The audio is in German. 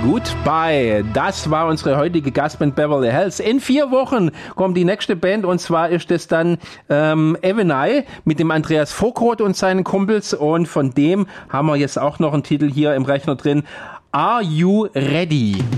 Goodbye. Das war unsere heutige Gastband Beverly Hills. In 4 Wochen kommt die nächste Band und zwar ist es dann Evenai mit dem Andreas Vogtroth und seinen Kumpels und von dem haben wir jetzt auch noch einen Titel hier im Rechner drin. Are You Ready?